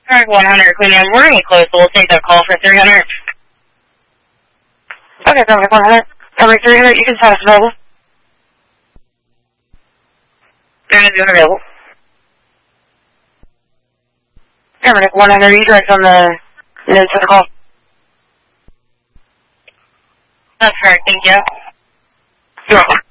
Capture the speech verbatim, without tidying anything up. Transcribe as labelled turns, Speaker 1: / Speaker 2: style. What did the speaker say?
Speaker 1: Alright, one hundred, Queen Anne. We're getting close, so we'll take that call for three hundred. Okay, Dominic one hundred. Dominic three hundred, you can sign us available. Dominic available. Dominic one hundred, you direct on the notes of the call. That's correct, thank you. You're welcome.